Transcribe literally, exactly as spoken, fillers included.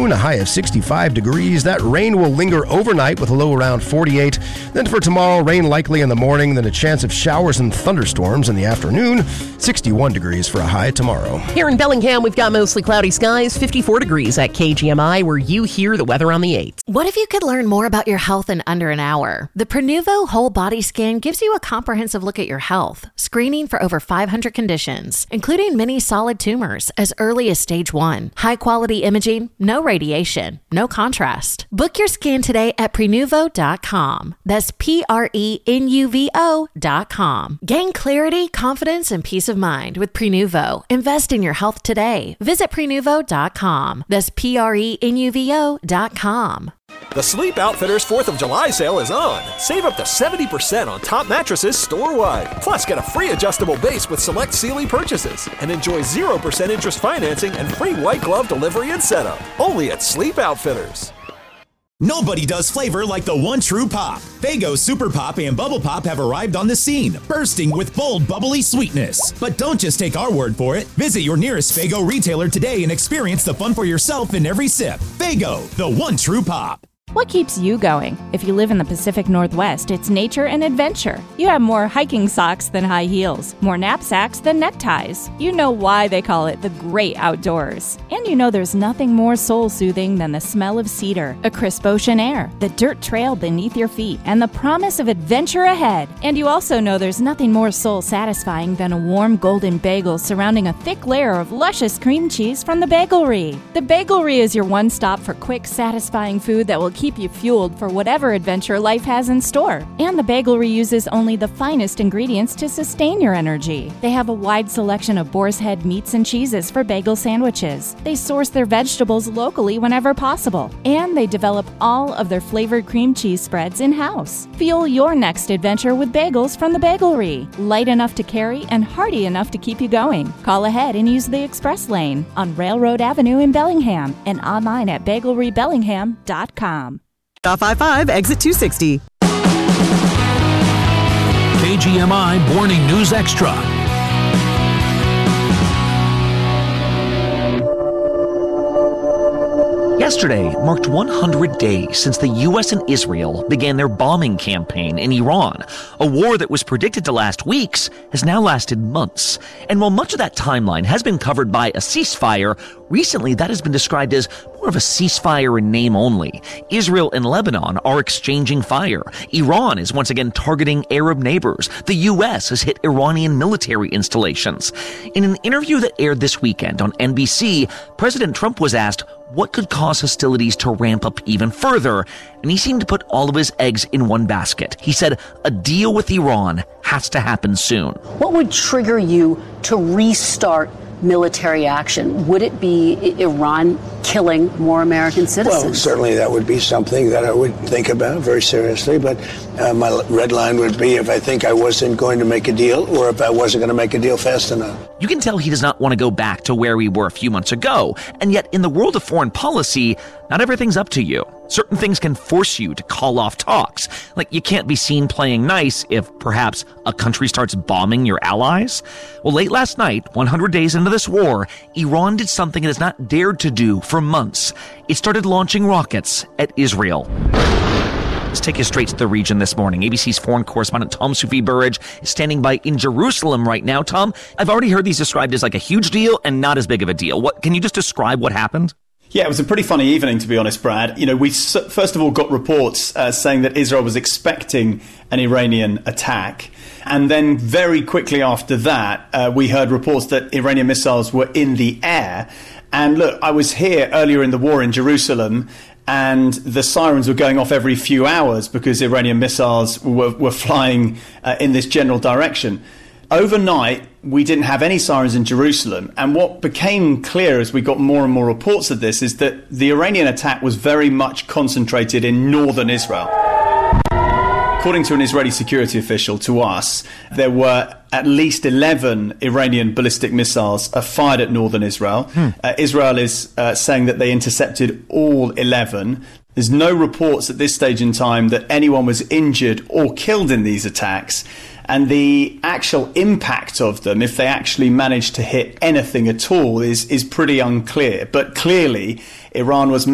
afternoon, a high of sixty-five degrees. That rain will linger overnight with a low around forty-eight. Then for tomorrow, rain likely in the morning, then a chance of showers and thunderstorms in the afternoon. sixty-one degrees for a high tomorrow. Here in Bellingham, we've got mostly cloudy skies, fifty-four degrees at K G M I, where you hear the weather on the eighth. What if you could learn more about your health in under an hour? The Prenuvo Whole Body Scan gives you a comprehensive look at your health, screening for over five hundred conditions, including many solid tumors as early as stage one. High-quality imaging, no radiation, no contrast. Book your scan today at Prenuvo dot com. That's P R E N U V O dot com. Gain clarity, confidence, and peace of mind with Prenuvo. Invest in your health today. Visit Prenuvo dot com. That's P R E N U V O dot com. The Sleep Outfitters fourth of July sale is on. Save up to seventy percent on top mattresses store-wide. Plus, get a free adjustable base with select Sealy purchases. And enjoy zero percent interest financing and free white glove delivery and setup. Only at Sleep Outfitters. Nobody does flavor like the one true pop. Faygo Super Pop and Bubble Pop have arrived on the scene, bursting with bold, bubbly sweetness. But don't just take our word for it. Visit your nearest Faygo retailer today and experience the fun for yourself in every sip. Faygo, the one true pop. What keeps you going? If you live in the Pacific Northwest, it's nature and adventure. You have more hiking socks than high heels, more knapsacks than neckties. You know why they call it the great outdoors. And you know there's nothing more soul-soothing than the smell of cedar, a crisp ocean air, the dirt trail beneath your feet, and the promise of adventure ahead. And you also know there's nothing more soul-satisfying than a warm golden bagel surrounding a thick layer of luscious cream cheese from the Bagelry. The Bagelry is your one stop for quick, satisfying food that will keep keep you fueled for whatever adventure life has in store. And the Bagelry uses only the finest ingredients to sustain your energy. They have a wide selection of boar's head meats and cheeses for bagel sandwiches. They source their vegetables locally whenever possible. And they develop all of their flavored cream cheese spreads in-house. Fuel your next adventure with bagels from the Bagelry. Light enough to carry and hearty enough to keep you going. Call ahead and use the express lane on Railroad Avenue in Bellingham and online at bagelry bellingham dot com. Off I five, exit two sixty. K G M I Morning News Extra. Yesterday marked one hundred days since the U S and Israel began their bombing campaign in Iran. A war that was predicted to last weeks has now lasted months. And while much of that timeline has been covered by a ceasefire, recently that has been described as more of a ceasefire in name only. Israel and Lebanon are exchanging fire. Iran is once again targeting Arab neighbors. The U S has hit Iranian military installations. In an interview that aired this weekend on N B C, President Trump was asked what could cause hostilities to ramp up even further, and he seemed to put all of his eggs in one basket. He said a deal with Iran has to happen soon. What would trigger you to restart military action? Would it be Iran killing more American citizens? Well, certainly that would be something that I would think about very seriously, but uh, my red line would be if I think I wasn't going to make a deal or if I wasn't going to make a deal fast enough. You can tell he does not want to go back to where we were a few months ago, and yet in the world of foreign policy, not everything's up to you. Certain things can force you to call off talks. Like you can't be seen playing nice if perhaps a country starts bombing your allies. Well, late last night, one hundred days into this war, Iran did something it has not dared to do for months. It started launching rockets at Israel. Let's take you straight to the region this morning. A B C's foreign correspondent Tom Sufi Burridge is standing by in Jerusalem right now. Tom, I've already heard these described as like a huge deal and not as big of a deal. What can you just describe what happened? Yeah, it was a pretty funny evening, to be honest, Brad. You know, we first of all got reports uh, saying that Israel was expecting an Iranian attack. And then very quickly after that, uh, we heard reports that Iranian missiles were in the air. And look, I was here earlier in the war in Jerusalem, and the sirens were going off every few hours because Iranian missiles were, were flying uh, in this general direction. Overnight, we didn't have any sirens in Jerusalem. And what became clear as we got more and more reports of this is that the Iranian attack was very much concentrated in northern Israel. According to an Israeli security official to us, there were at least eleven Iranian ballistic missiles uh, fired at northern Israel. Hmm. Uh, Israel is uh, saying that they intercepted all eleven. There's no reports at this stage in time that anyone was injured or killed in these attacks. And the actual impact of them, if they actually managed to hit anything at all, is, is pretty unclear. But clearly, Iran was